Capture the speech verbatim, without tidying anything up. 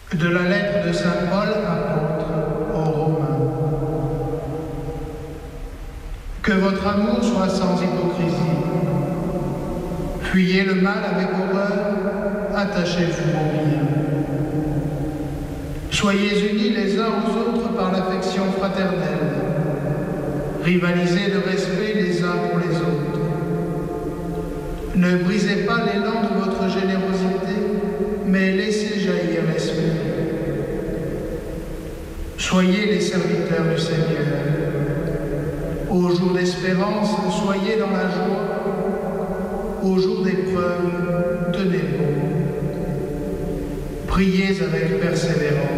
De la lettre de saint Paul, apôtre aux Romains. Que votre amour soit sans hypocrisie. Fuyez le mal avec horreur, attachez-vous au bien. Soyez unis les uns aux autres par l'affection fraternelle. Rivalisez de respect les uns pour les autres. Ne brisez pas l'élan de votre générosité, mais laissez jaillir l'esprit. Soyez les serviteurs du Seigneur. Au jour d'espérance, soyez dans la joie. Au jour d'épreuve, tenez bon. Priez avec persévérance.